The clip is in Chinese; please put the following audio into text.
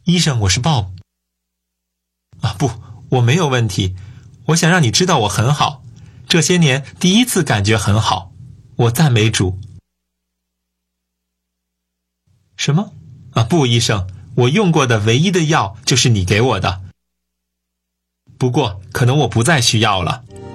医生，我是 Bob。不，我没有问题。我想让你知道我很好，这些年第一次感觉很好，我赞美主。什么？不，医生，我用过的唯一的药就是你给我的。不过，可能我不再需要了。